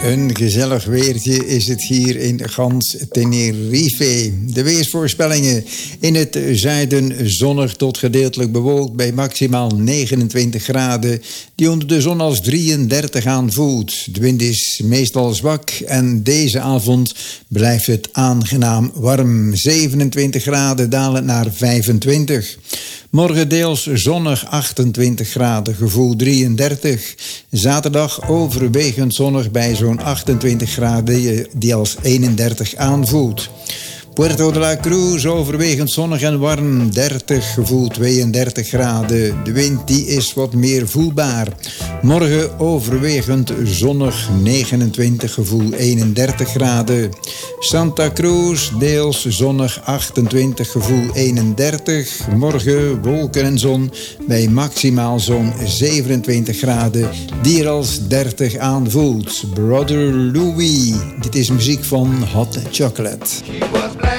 Een gezellig weertje is het hier in gans Tenerife. De weersvoorspellingen: in het zuiden zonnig tot gedeeltelijk bewolkt bij maximaal 29 graden, die onder de zon als 33 aanvoelt. De wind is meestal zwak en deze avond blijft het aangenaam warm. 27 graden dalend naar 25. Morgen deels zonnig 28 graden, gevoel 33. Zaterdag overwegend zonnig bij zo'n 28 graden die als 31 aanvoelt. Puerto de la Cruz overwegend zonnig en warm, 30, gevoel 32 graden. De wind die is wat meer voelbaar. Morgen overwegend zonnig, 29, gevoel 31 graden. Santa Cruz deels zonnig, 28, gevoel 31. Morgen wolken en zon bij maximaal zo'n 27 graden, die er als 30 aanvoelt. Brother Louie, dit is muziek van Hot Chocolate.